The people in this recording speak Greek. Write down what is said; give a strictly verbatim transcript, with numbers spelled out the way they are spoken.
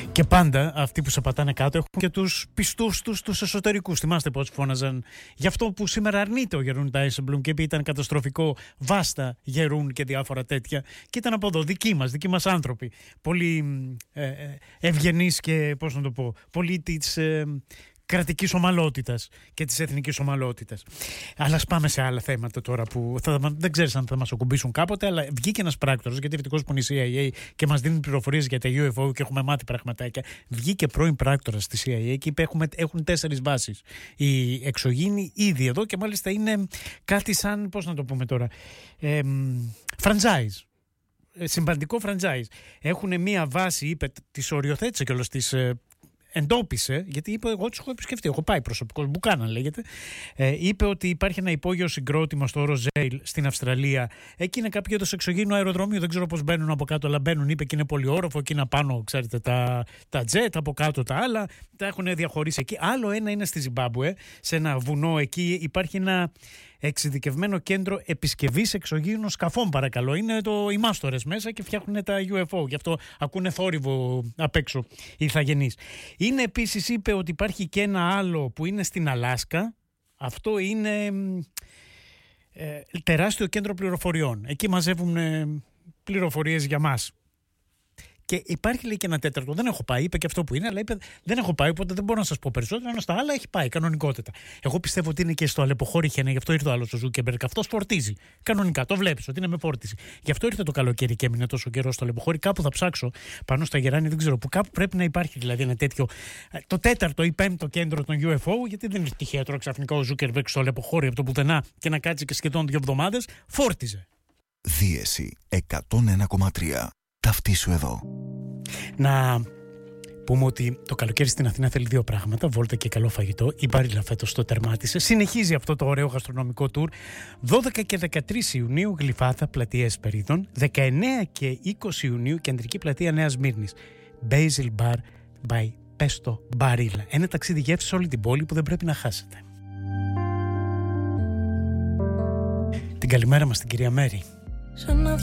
Και πάντα αυτοί που σε πατάνε κάτω έχουν και τους πιστούς τους, τους εσωτερικούς. Θυμάστε πώς φώναζαν γι' αυτό που σήμερα αρνείται ο Γερούν Ντάισεμπλουμ και είπε ήταν καταστροφικό, βάστα Γερούν και διάφορα τέτοια. Και ήταν από εδώ, δικοί μας, δικοί μας άνθρωποι. Πολύ ε, ευγενείς και, πώς να το πω, πολύ της ε, κρατικής ομαλότητας και της εθνικής ομαλότητας. Αλλά ας πάμε σε άλλα θέματα τώρα που θα, δεν ξέρεις αν θα μας ακουμπήσουν κάποτε, αλλά βγήκε ένας πράκτορας, γιατί ευτυχώς που είναι η σι άι έι και μας δίνουν πληροφορίες για τα γιου εφ ο και έχουμε μάθει πραγματάκια. Βγήκε πρώην πράκτορας στη σι άι έι και είπε έχουμε, έχουν τέσσερις βάσεις. Οι εξωγήινοι ήδη εδώ και μάλιστα είναι κάτι σαν, πώς να το πούμε τώρα, ε, franchise. Συμπαντικό franchise. Έχουν μία βάση, είπε, τις οριοθέτησε κιόλας τις. Εντόπισε, γιατί είπε: εγώ τους έχω επισκεφτεί. Έχω πάει προσωπικώς, Μπουκάνα λέγεται. Ε, είπε ότι υπάρχει ένα υπόγειο συγκρότημα στο Ροζέιλ στην Αυστραλία. Εκεί είναι κάποιο είδος εξωγήινου αεροδρομίου. Δεν ξέρω πώς μπαίνουν από κάτω, αλλά μπαίνουν. Είπε και είναι πολύ όροφο. Εκεί είναι πάνω, ξέρετε, τα, τα τζετ, από κάτω τα άλλα. Τα έχουν διαχωρίσει εκεί. Άλλο ένα είναι στη Ζιμπάμπουε, σε ένα βουνό εκεί. Υπάρχει ένα εξειδικευμένο κέντρο επισκευής εξωγήινων σκαφών, παρακαλώ. Είναι το, οι μάστορες μέσα και φτιάχνουν τα γιου εφ ο. Γι' αυτό ακούνε θόρυβο απ' έξω οι ηθαγενείς. Είναι επίσης, είπε ότι υπάρχει και ένα άλλο που είναι στην Αλάσκα. Αυτό είναι ε, τεράστιο κέντρο πληροφοριών. Εκεί μαζεύουν ε, πληροφορίες για μας. Και υπάρχει, λέει, και ένα τέταρτο. Δεν έχω πάει, είπε και αυτό που είναι, αλλά είπε δεν έχω πάει, οπότε δεν μπορώ να σας πω περισσότερο. Ενώ στα άλλα έχει πάει, κανονικότητα. Εγώ πιστεύω ότι είναι και στο Αλεποχώρι, γι' αυτό ήρθε ο άλλος ο Ζούκεμπεργκ. Αυτός φορτίζει. Κανονικά, το βλέπεις ότι είναι με φόρτιση. Γι' αυτό ήρθε το καλοκαίρι και έμεινε τόσο καιρό στο Αλεποχώρι. Κάπου θα ψάξω πάνω στα Γεράνη, δεν ξέρω που. Κάπου πρέπει να υπάρχει δηλαδή ένα τέτοιο. Το τέταρτο ή πέμπτο κέντρο των γιου εφ ο, γιατί δεν είναι τυχαίο τώρα ξαφνικά ο Ζούκεμπεργκ στο Αλεποχώρι από το πουθενά και να κάτσει και σχεδόν δύο εβδομάδες. Φόρτιζε. Δίεση εκατόν ένα κόμμα τρία. Ταυτίσου εδώ. Να πούμε ότι το καλοκαίρι στην Αθήνα θέλει δύο πράγματα: βόλτα και καλό φαγητό. Η Μπάριλα φέτος το τερμάτισε. Συνεχίζει αυτό το ωραίο γαστρονομικό τουρ. δώδεκα και δεκατρείς Ιουνίου Γλυφάδα, πλατεία Εσπερίδων. δεκαεννέα και είκοσι Ιουνίου κεντρική πλατεία Νέας Μύρνης. Basil Bar by Pesto Barilla. Ένα ταξίδι γεύση σε όλη την πόλη που δεν πρέπει να χάσετε. Την καλημέρα μας στην κυρία Μέρη.